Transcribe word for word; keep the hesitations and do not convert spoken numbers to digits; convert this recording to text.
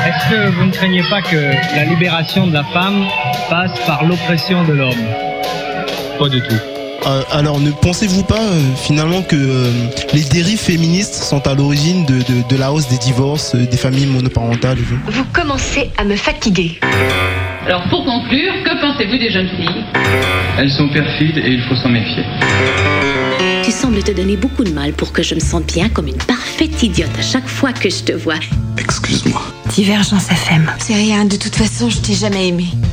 Est-ce que vous ne craignez pas que la libération de la femme passe par l'oppression de l'homme ? Pas du tout. Euh, alors, ne pensez-vous pas euh, finalement que euh, les dérives féministes sont à l'origine de, de, de la hausse des divorces, euh, des familles monoparentales ? Vous commencez à me fatiguer. Alors pour conclure, que pensez-vous des jeunes filles ? Elles sont perfides et il faut s'en méfier. Tu sembles te donner beaucoup de mal pour que je me sente bien comme une parfaite idiote à chaque fois que je te vois. Excuse-moi. Divergence F M. C'est rien, de toute façon, je t'ai jamais aimé.